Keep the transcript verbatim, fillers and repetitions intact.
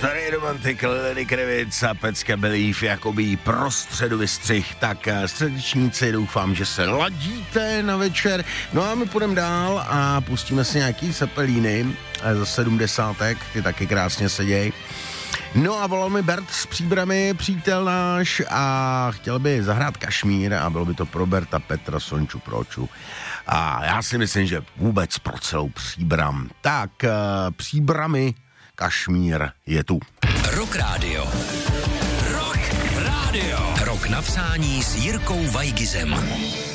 Starý romantik, Lenny Kravitz a Pecka Belief, jakoby prostředu vystřih. Tak středečníci, doufám, že se ladíte na večer. No a my půjdeme dál a pustíme si nějaký Sepelíny za sedmdesátek, ty taky krásně seděj. No a volal mi Bert z Příbramy, přítel náš, a chtěl by zahrát Kašmír a bylo by to pro Berta, Petra, Sonču, Proču. A já si myslím, že vůbec pro celou Příbram. Tak, Příbramy, Kašmír je tu. Rock Radio. Rock Radio. Rock na přání s Jirkou Vajgizem.